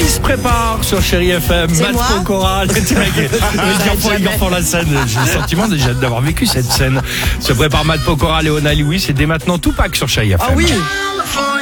se prépare sur Chéri FM. C'est Matt moi Pokora, les enfants la scène. J'ai le sentiment déjà d'avoir vécu cette scène. Se prépare Matt Pokora, Léona Lewis et dès maintenant Tupac sur Chéri FM. Ah oui.